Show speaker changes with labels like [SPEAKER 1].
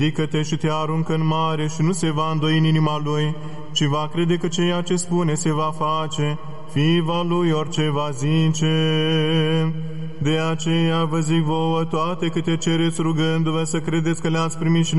[SPEAKER 1] Ridică-te și te aruncă în mare și nu se va îndoi în inima lui, ci va crede că ceea ce spune se va face, fie va lui orice va zice. De aceea vă zic vouă toate câte cereți rugându-vă să credeți că le-ați primit și